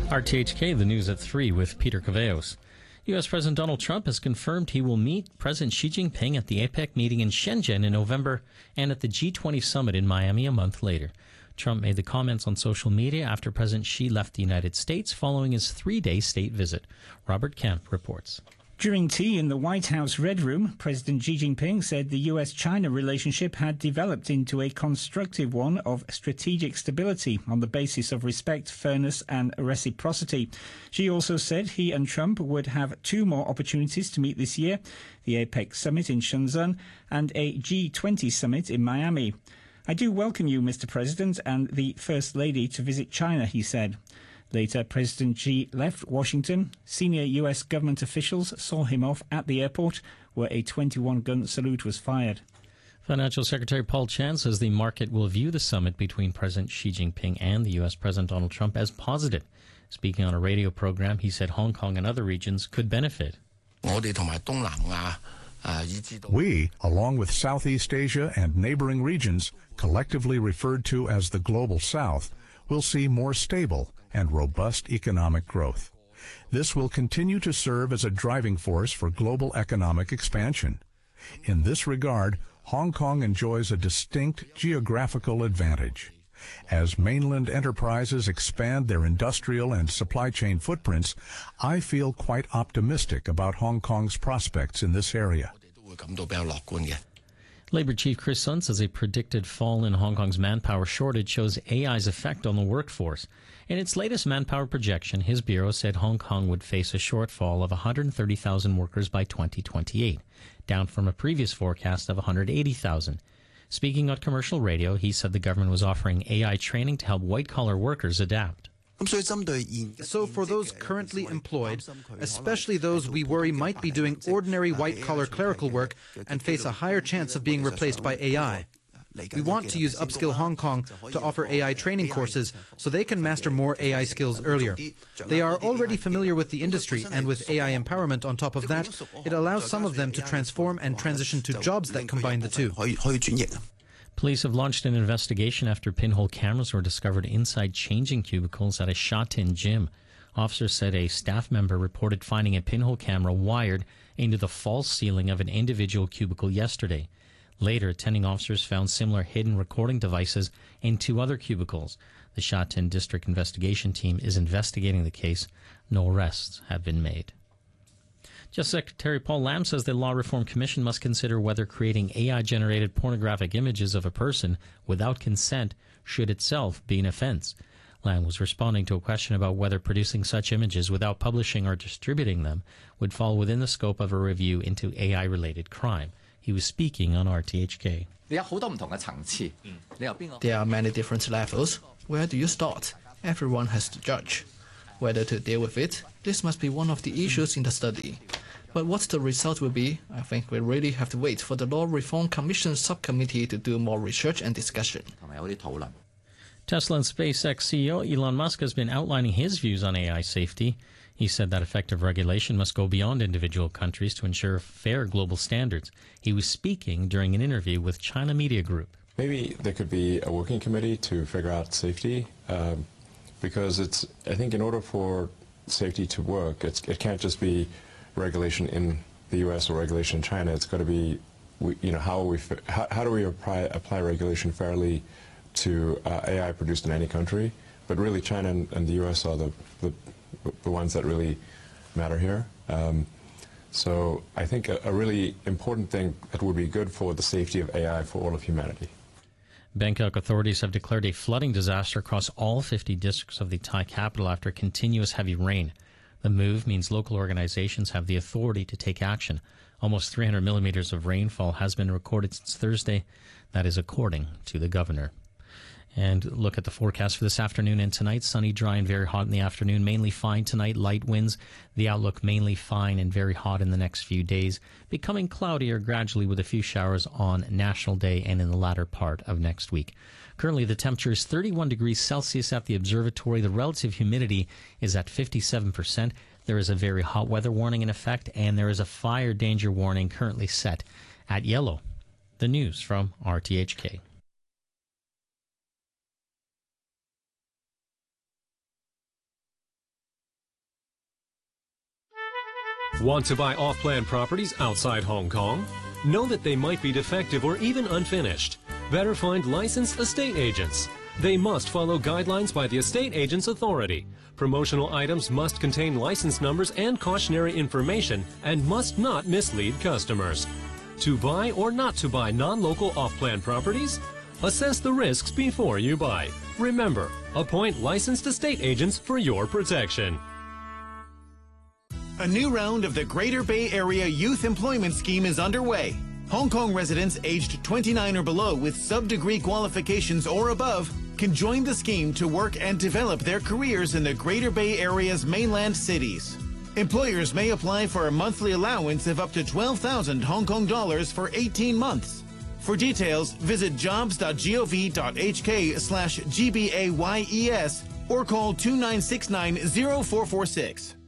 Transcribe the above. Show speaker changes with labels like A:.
A: RTHK, the news at 3 with Peter Caveos. U.S. President Donald Trump has confirmed he will meet President Xi Jinping at the APEC meeting in Shenzhen in November and at the G20 summit in Miami a month later. Trump made the comments on social media after President Xi left the United States following his 3-day state visit. Robert Kemp reports.
B: During tea in the White House Red Room, President Xi Jinping said the US-China relationship had developed into a constructive one of strategic stability on the basis of respect, fairness and reciprocity. Xi also said he and Trump would have 2 more opportunities to meet this year, the APEC summit in Shenzhen and a G20 summit in Miami. "I do welcome you, Mr. President, and the First Lady to visit China," he said. Later, President Xi left Washington. Senior U.S. government officials saw him off at the airport, where a 21-gun salute was fired.
A: Financial Secretary Paul Chan says the market will view the summit between President Xi Jinping and the U.S. President Donald Trump as positive. Speaking on a radio program, he said Hong Kong and other regions could benefit.
C: We, along with Southeast Asia and neighboring regions, collectively referred to as the Global South, will see more stable and robust economic growth. This will continue to serve as a driving force for global economic expansion. In this regard, Hong Kong enjoys a distinct geographical advantage. As mainland enterprises expand their industrial and supply chain footprints, I feel quite optimistic about Hong Kong's prospects in this area.
A: Labour Chief Chris Sun says a predicted fall in Hong Kong's manpower shortage shows AI's effect on the workforce. In its latest manpower projection, his bureau said Hong Kong would face a shortfall of 130,000 workers by 2028, down from a previous forecast of 180,000. Speaking on commercial radio, he said the government was offering AI training to help white-collar workers adapt.
D: So for those currently employed, especially those we worry might be doing ordinary white-collar clerical work and face a higher chance of being replaced by AI, we want to use Upskill Hong Kong to offer AI training courses so they can master more AI skills earlier. They are already familiar with the industry, and with AI empowerment on top of that, it allows some of them to transform and transition to jobs that combine the two.
A: Police have launched an investigation after pinhole cameras were discovered inside changing cubicles at a Sha Tin gym. Officers said a staff member reported finding a pinhole camera wired into the false ceiling of an individual cubicle yesterday. Later, attending officers found similar hidden recording devices in 2 other cubicles. The Sha Tin District Investigation Team is investigating the case. No arrests have been made. Justice Secretary Paul Lam says the Law Reform Commission must consider whether creating AI-generated pornographic images of a person without consent should itself be an offense. Lam was responding to a question about whether producing such images without publishing or distributing them would fall within the scope of a review into AI-related crime. He was speaking on RTHK.
E: There are many different levels. Where do you start? Everyone has to judge. Whether to deal with it, this must be one of the issues in the study. But what the result will be, I think we really have to wait for the Law Reform Commission subcommittee to do more research and discussion.
A: Tesla and SpaceX CEO Elon Musk has been outlining his views on AI safety. He said that effective regulation must go beyond individual countries to ensure fair global standards. He was speaking during an interview with China Media Group.
F: Maybe there could be a working committee to figure out safety, because I think in order for safety to work, it can't just be regulation in the U.S. or regulation in China. It's got to be, how do we apply regulation fairly to AI produced in any country? But really, China and the U.S. are the ones that really matter here. So I think a really important thing that would be good for the safety of AI for all of humanity.
A: Bangkok authorities have declared a flooding disaster across all 50 districts of the Thai capital after continuous heavy rain. The move means local organizations have the authority to take action. Almost 300 millimeters of rainfall has been recorded since Thursday. That is according to the governor. And look at the forecast for this afternoon and tonight. Sunny, dry, and very hot in the afternoon. Mainly fine tonight. Light winds. The outlook mainly fine and very hot in the next few days. Becoming cloudier gradually with a few showers on National Day and in the latter part of next week. Currently, the temperature is 31 degrees Celsius at the observatory. The relative humidity is at 57%. There is a very hot weather warning in effect, and there is a fire danger warning currently set at yellow. The news from RTHK.
G: Want to buy off-plan properties outside Hong Kong? Know that they might be defective or even unfinished. Better find licensed estate agents. They must follow guidelines by the Estate Agents Authority. Promotional items must contain license numbers and cautionary information and must not mislead customers. To buy or not to buy non-local off-plan properties? Assess the risks before you buy. Remember, appoint licensed estate agents for your protection.
H: A new round of the Greater Bay Area Youth Employment Scheme is underway. Hong Kong residents aged 29 or below with sub-degree qualifications or above can join the scheme to work and develop their careers in the Greater Bay Area's mainland cities. Employers may apply for a monthly allowance of up to 12,000 Hong Kong dollars for 18 months. For details, visit jobs.gov.hk/GBAYES or call 2969-0446.